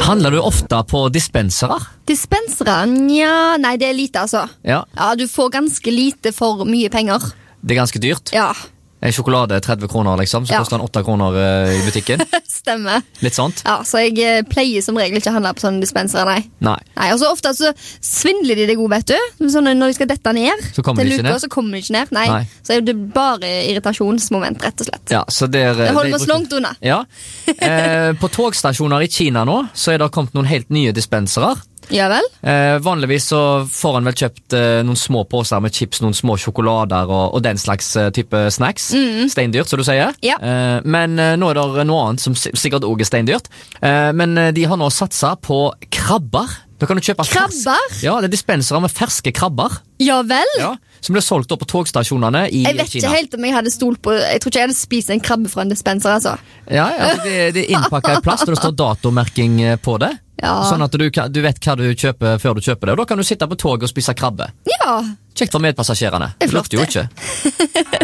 Handler du ofte på dispenserer? Dispensere? Nja, nei, det lite altså. Ja. Ja, du får ganske lite for mye penger. Det ganske dyrt. Ja. En sjokolade 30 kroner liksom, så Ja. koster den 8 kroner i butikken. Stemmer. Litt sånt? Ja, så jeg pleier som regel ikke å handle på sånne dispensere, nei. Nei. Nei, og så ofte så svindler de det god, vet du. Sånn når de skal dette ned Så kommer til de ikke luka, ned? så kommer de ikke ned. Nei. Nei. Så er det bare irritasjonsmoment, rett og slett. Ja, så Det holder oss langt unna. Ja. På togstasjoner i Kina nå, så er det kommet noen helt nye dispenserer. Ja vel? Vanligvis så får han vel kjøpt noen små poser med chips, noen små sjokolader og den slags type snacks. Steindyrt, som du sier. Ja. Men nå er det noe annet som sikkert også er steindyrt. Men de har nå satset på krabber. Da kan du kjøpe Krabber? Ja, det er dispenserer med ferske krabber. Ja vel? Ja, som blir solgt opp på togstasjonene i Jeg vet Kina. ikke helt om jeg hadde stolt på. Jeg tror ikke jeg hadde spist en krabbe fra en dispenser, altså. Ja, det er innpakket i plast, og det står datomerking på det. Ja. Sånn at du vet hva du kjøper før du kjøper det. Og da kan du sitte på toget og spise krabbe. Ja. Kjekt for medpassasjerene. Det er flott, Lukter jo ikke.